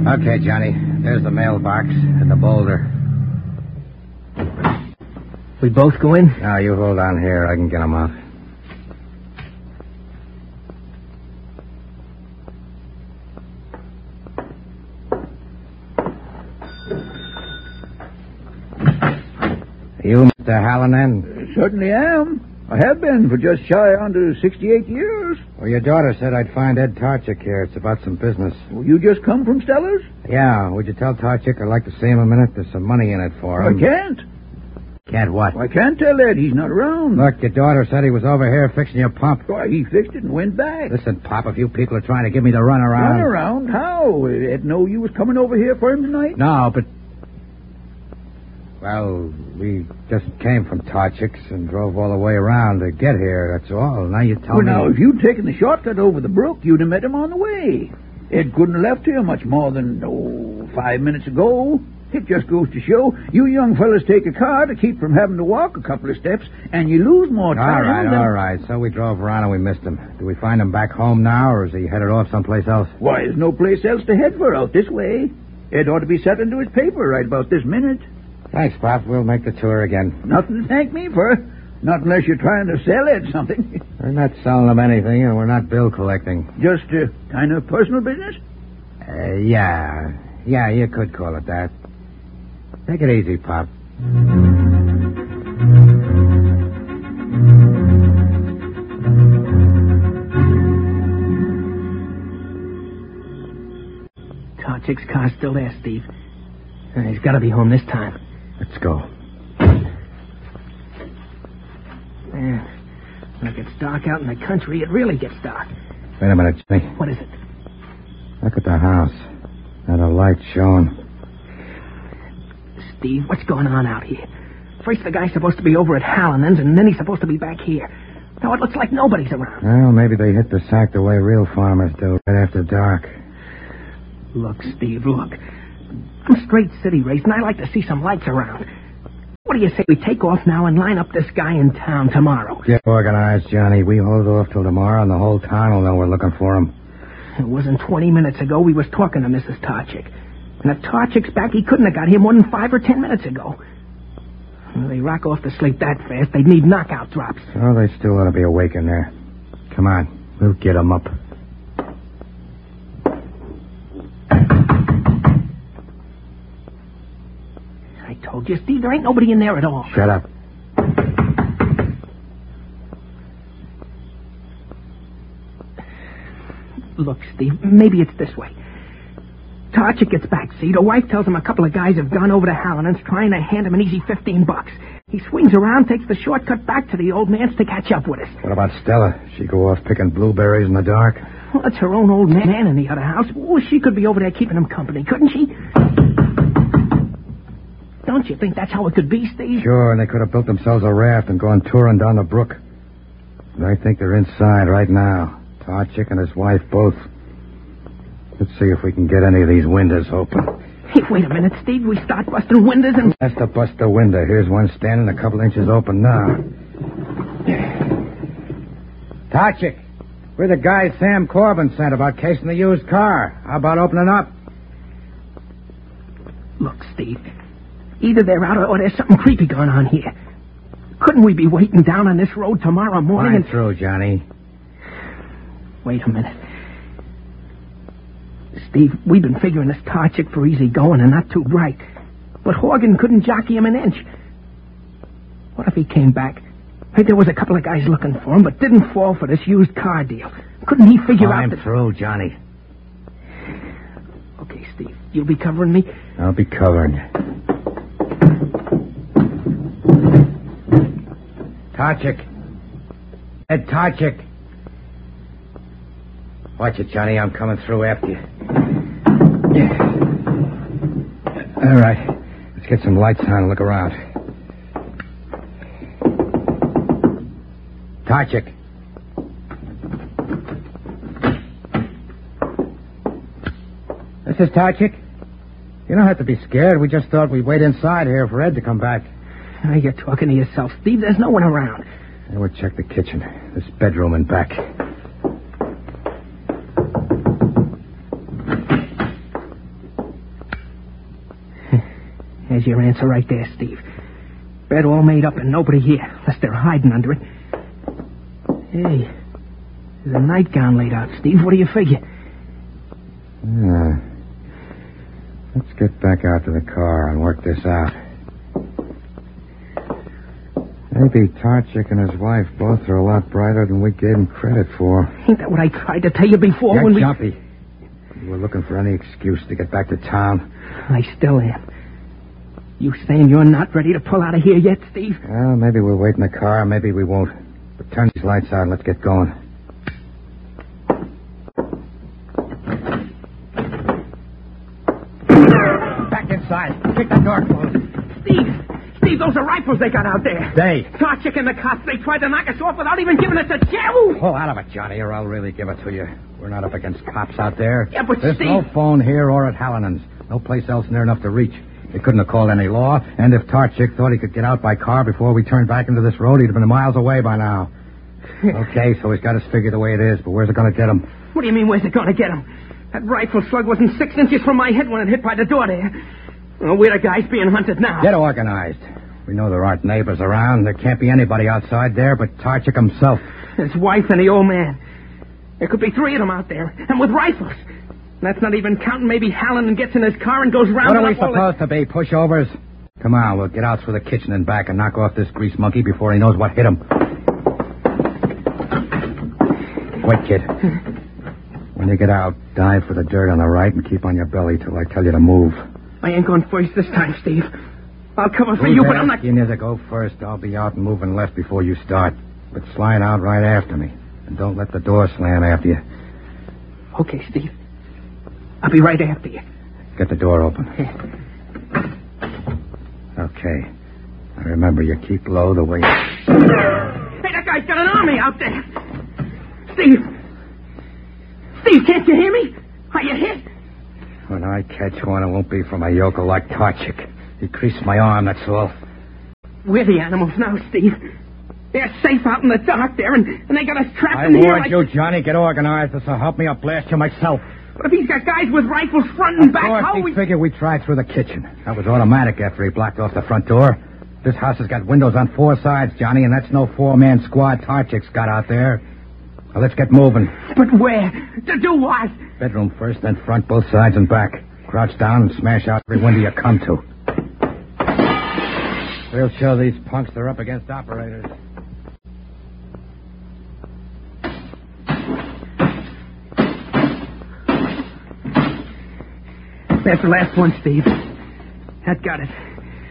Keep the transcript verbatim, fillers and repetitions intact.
Okay, Johnny. There's the mailbox and the boulder. We both go in? No, you hold on here. I can get them out. You, Mister Hallinan? Certainly am. I have been for just shy under sixty-eight years. Well, your daughter said I'd find Ed Tarchik here. It's about some business. Well, you just come from Stella's? Yeah. Would you tell Tarchik I'd like to see him a minute? There's some money in it for him. I can't. Can't what? I can't tell Ed. He's not around. Look, your daughter said he was over here fixing your pump. Why, he fixed it and went back. Listen, Pop, a few people are trying to give me the runaround. Run around? How? Ed know you was coming over here for him tonight? No, but... Well, we just came from Tarchik's and drove all the way around to get here, that's all. Now you tell well, me... Well, now, if you'd taken the shortcut over the brook, you'd have met him on the way. Ed couldn't have left here much more than, oh, five minutes ago. It just goes to show you young fellas take a car to keep from having to walk a couple of steps, and you lose more time. All right, than... all right. So we drove around and we missed him. Do we find him back home now, or is he headed off someplace else? Why, there's no place else to head for out this way. Ed ought to be set into his paper right about this minute. Thanks, Pop. We'll make the tour again. Nothing to thank me for. Not unless you're trying to sell Ed something. We're not selling him anything, and we're not bill collecting. Just uh, kind of personal business? Uh, yeah. Yeah, you could call it that. Take it easy, Pop. Tarchik's car's still there, Steve. Uh, he's got to be home this time. Let's go. Yeah. When it gets dark out in the country, it really gets dark. Wait a minute, Jimmy. What is it? Look at the house. And a light showing. Steve, what's going on out here? First the guy's supposed to be over at Hallinan's, and then he's supposed to be back here. Now it looks like nobody's around. Well, maybe they hit the sack the way real farmers do, right after dark. Look, Steve, look. I'm straight city raised, and I like to see some lights around. What do you say we take off now and line up this guy in town tomorrow? Get organized, Johnny. We hold off till tomorrow, and the whole town will know we're looking for him. It wasn't twenty minutes ago we was talking to Missus Tarchik. And if Tarchik's back, he couldn't have got here more than five or ten minutes ago. Well, they rock off to sleep that fast, they'd need knockout drops. Oh, they still ought to be awake in there. Come on, we'll get them up. I told you, Steve, there ain't nobody in there at all. Shut up. Look, Steve, maybe it's this way. Tarchik gets back, see? The wife tells him a couple of guys have gone over to Hallinan's trying to hand him an easy fifteen bucks. He swings around, takes the shortcut back to the old man's to catch up with us. What about Stella? She go off picking blueberries in the dark? Well, that's her own old man in the other house. Well, she could be over there keeping him company, couldn't she? Don't you think that's how it could be, Steve? Sure, and they could have built themselves a raft and gone touring down the brook. And I think they're inside right now. Tarchik and his wife both. Let's see if we can get any of these windows open. Hey, wait a minute, Steve. We start busting windows and... That's to bust the window. Here's one standing a couple inches open now. Tarchik, we're the guys Sam Corbin sent about casing the used car. How about opening up? Look, Steve, either they're out or there's something creepy going on here. Couldn't we be waiting down on this road tomorrow morning? Line and... through, Johnny. Wait a minute. Steve, we've been figuring this Tarchik for easy going and not too bright. But Horgan couldn't jockey him an inch. What if he came back? Hey, there was a couple of guys looking for him, but didn't fall for this used car deal. Couldn't he figure I'm out that... through, Johnny. Okay, Steve, you'll be covering me? I'll be covering you. Tarchik. Ed Tarchik. Watch it, Johnny. I'm coming through after you. Yeah. All right. Let's get some lights on and look around. Tarchik. This is Tarchik. You don't have to be scared. We just thought we'd wait inside here for Ed to come back. Now you're talking to yourself, Steve. There's no one around. And we'll check the kitchen. This bedroom and back. There's your answer right there, Steve. Bed all made up and nobody here, unless they're hiding under it. Hey, there's a nightgown laid out, Steve. What do you figure? Yeah. Let's get back out to the car and work this out. Maybe Tarchik and his wife both are a lot brighter than we gave them credit for. Ain't that what I tried to tell you before You're when we... jumpy. You were looking for any excuse to get back to town. I still am. You saying you're not ready to pull out of here yet, Steve? Well, maybe we'll wait in the car, maybe we won't. But turn these lights out and let's get going. Back inside. Kick the door closed. Steve! Steve, those are rifles they got out there. They? Tarchik and the cops, they tried to knock us off without even giving us a chance. Pull out of it, Johnny, or I'll really give it to you. We're not up against cops out there. Yeah, but There's Steve... no phone here or at Hallinan's. No place else near enough to reach. They couldn't have called any law, and if Tarchik thought he could get out by car before we turned back into this road, he'd have been miles away by now. Okay, so he's got us figured the way it is, but where's it going to get him? What do you mean, where's it going to get him? That rifle slug wasn't six inches from my head when it hit by the door there. Well, we're the guys being hunted now. Get organized. We know there aren't neighbors around. There can't be anybody outside there but Tarchik himself. His wife and the old man. There could be three of them out there, and with rifles. That's not even counting maybe Hallinan gets in his car and goes round. What are we supposed to be, pushovers? Come on, we'll get out through the kitchen and back and knock off this grease monkey before he knows what hit him. Wait, kid. When you get out, dive for the dirt on the right and keep on your belly till I tell you to move. I ain't going first this time, Steve. I'll cover for Who's you, but I'm not... You need to go first. I'll be out and moving left before you start. But slide out right after me. And don't let the door slam after you. Okay, Steve. I'll be right after you. Get the door open. Yeah. Okay. Now remember, you keep low the way... Hey, that guy's got an army out there. Steve. Steve, can't you hear me? Are you hit? When I catch one, it won't be from a yokel like Tarchik. He creased my arm, that's all. We're the animals now, Steve. They're safe out in the dark there, and, and they got us trapped I in here warned like... you, Johnny. Get organized. This will help me. I'll blast you myself. But if he's got guys with rifles front and Of back, course, how he we... figured we tried through the kitchen. That was automatic after he blocked off the front door. This house has got windows on four sides, Johnny, and that's no four-man squad Tarchik's got out there. Now, let's get moving. But where? To do what? Bedroom first, then front, both sides and back. Crouch down and smash out every window you come to. We'll show these punks they're up against operators. That's the last one, Steve. That got it.